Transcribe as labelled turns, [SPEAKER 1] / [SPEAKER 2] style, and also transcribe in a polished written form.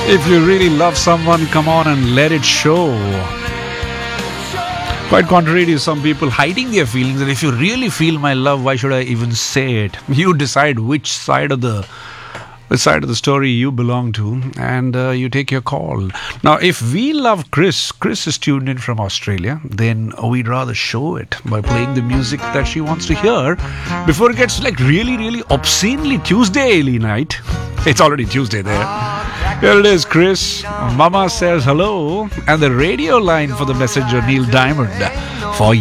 [SPEAKER 1] If you really love someone, come on and let it show. Quite contrary to some people hiding their feelings, and if you really feel my love, why should I even say it? You decide which side of the story you belong to, and you take your call. Now, if we love Chris is tuned in from Australia, then we'd rather show it by playing the music that she wants to hear before it gets like really, really obscenely Tuesday-y night. It's already Tuesday there. Here it is, Chris. Mama says hello, and the radio line for the messenger Neil Diamond for